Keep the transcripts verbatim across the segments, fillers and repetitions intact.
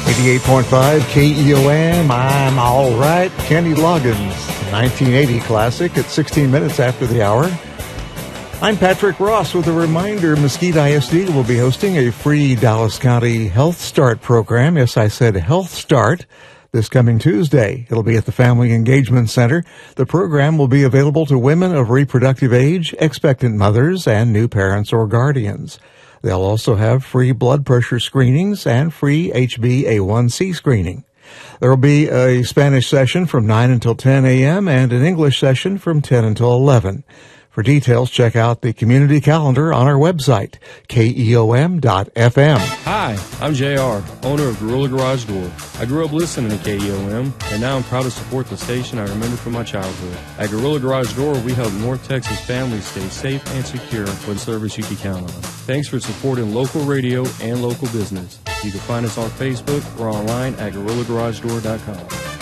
eighty-eight point five K E O M, I'm all right. Kenny Loggins, nineteen eighty classic at sixteen minutes after the hour. I'm Patrick Ross with a reminder. Mesquite I S D will be hosting a free Dallas County Health Start program. Yes, I said Health Start. This coming Tuesday. It'll be at the Family Engagement Center. The program will be available to women of reproductive age, expectant mothers, and new parents or guardians. They'll also have free blood pressure screenings and free H b A one C screening. There will be a Spanish session from nine until ten a.m. and an English session from ten until eleven. For details, check out the community calendar on our website, K E O M dot F M. Hi, I'm J R, owner of Gorilla Garage Door. I grew up listening to K E O M, and now I'm proud to support the station I remember from my childhood. At Gorilla Garage Door, we help North Texas families stay safe and secure with service you can count on. Thanks for supporting local radio and local business. You can find us on Facebook or online at gorilla garage door dot com.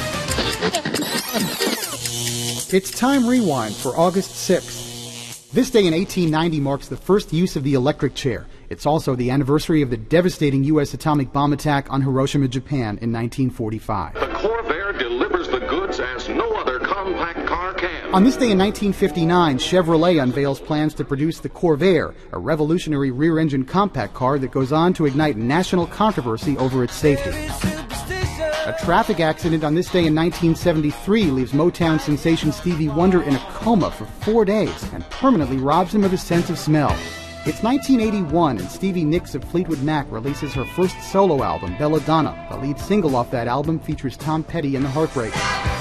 It's Time Rewind for August sixth. This day in eighteen ninety marks the first use of the electric chair. It's also the anniversary of the devastating U S atomic bomb attack on Hiroshima, Japan in nineteen forty-five. The Corvair delivers the goods as no other compact car can. On this day in nineteen fifty-nine, Chevrolet unveils plans to produce the Corvair, a revolutionary rear-engine compact car that goes on to ignite national controversy over its safety. A traffic accident on this day in nineteen seventy-three leaves Motown sensation Stevie Wonder in a coma for four days and permanently robs him of his sense of smell. It's nineteen eighty-one and Stevie Nicks of Fleetwood Mac releases her first solo album, Belladonna. The lead single off that album features Tom Petty and the Heartbreakers.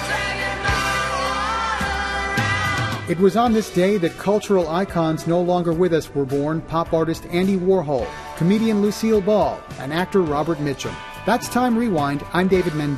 It was on this day that cultural icons no longer with us were born: pop artist Andy Warhol, comedian Lucille Ball, and actor Robert Mitchum. That's Time Rewind. I'm David Mendoza.